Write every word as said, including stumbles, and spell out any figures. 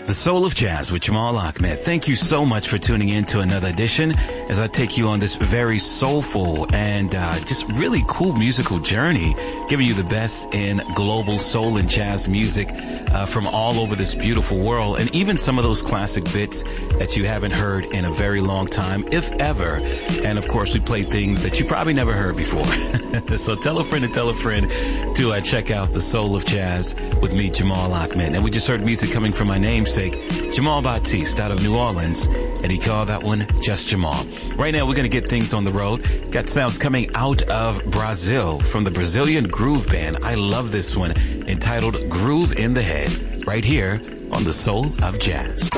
The Soul of Jazz with Jamal Ahmed. Thank you so much for tuning in to another edition as I take you on this very soulful and uh, just really cool musical journey, giving you the best in global soul and jazz music uh, from all over this beautiful world, and even some of those classic bits that you haven't heard in a very long time, if ever. And of course, we play things that you probably never heard before. So tell a friend and tell a friend to uh, check out The Soul of Jazz with me, Jamal Ahmed. And we just heard music coming from my namesake, Jamal Batiste out of New Orleans, and he called that one Just Jamal. Right now, we're going to get things on the road. Got sounds coming out of Brazil from the Brazilian Groove Band. I love this one, entitled Groove in the Head, right here on The Soul of Jazz.